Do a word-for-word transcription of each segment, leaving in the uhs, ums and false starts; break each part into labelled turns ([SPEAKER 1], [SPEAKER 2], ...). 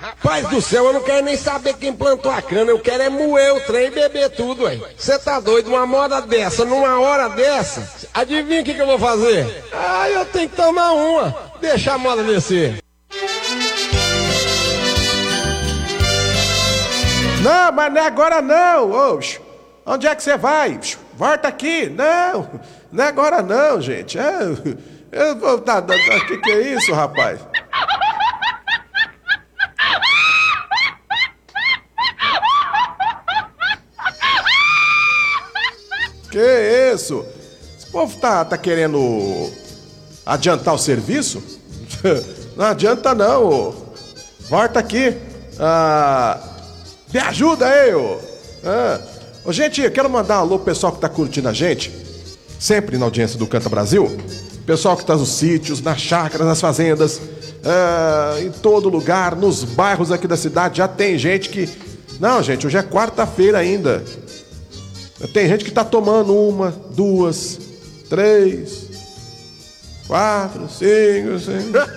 [SPEAKER 1] Rapaz do céu, eu não quero nem saber quem plantou a cana, eu quero é moer o trem e beber tudo, ué. Você tá doido? Uma moda dessa, numa hora dessa, adivinha o que, que eu vou fazer? Ah, eu tenho que tomar uma, deixa a moda descer.
[SPEAKER 2] Não, mas não é agora não, ô, onde é que você vai? Volta aqui, não, não é agora não, gente. É, eu vou, tá, tá, tá, que que é isso, rapaz? Que isso? Esse povo tá, tá querendo adiantar o serviço? Não adianta não, ô. Volta aqui. Ah, me ajuda aí, ô. Ah. Ô, gente, eu quero mandar um alô pro pessoal que tá curtindo a gente, sempre na audiência do Canta Brasil. Pessoal que tá nos sítios, nas chácaras, nas fazendas, ah, em todo lugar, nos bairros aqui da cidade. Já tem gente que... Não, gente, hoje é quarta-feira ainda. Tem gente que tá tomando uma, duas, três, quatro, cinco, cinco.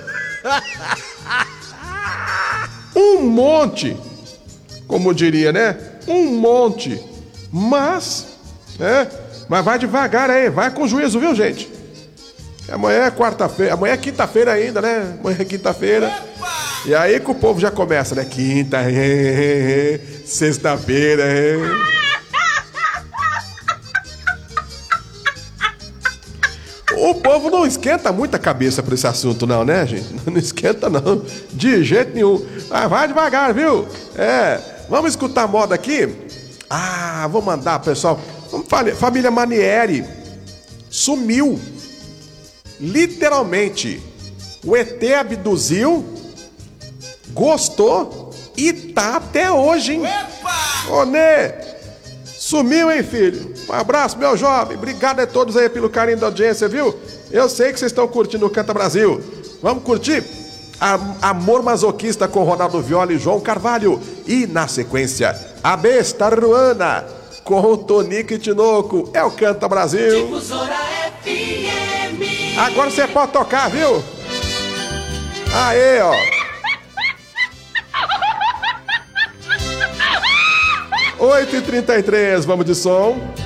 [SPEAKER 2] Um monte, como diria, né? Um monte. Mas, né? Mas vai devagar aí, vai com juízo, viu, gente? Amanhã é quarta-feira, amanhã é quinta-feira ainda, né? Amanhã é quinta-feira. E aí que o povo já começa, né? Quinta, sexta-feira, o povo não esquenta muito a cabeça pra esse assunto, não, né, gente? Não esquenta, não. De jeito nenhum. Mas vai devagar, viu? É. Vamos escutar a moda aqui? Ah, vou mandar, pessoal. Família Manieri sumiu. Literalmente. O E T abduziu, gostou e tá até hoje, hein? Ô, Nê, sumiu, hein, filho? Um abraço, meu jovem. Obrigado a todos aí pelo carinho da audiência, viu? Eu sei que vocês estão curtindo o Canta Brasil. Vamos curtir? Amor Masoquista com Ronaldo Viola e João Carvalho. E, na sequência, A Besta Ruana com o Tonico e Tinoco. É o Canta Brasil. Agora você pode tocar, viu? Aê, ó. oito e trinta e três, vamos de som.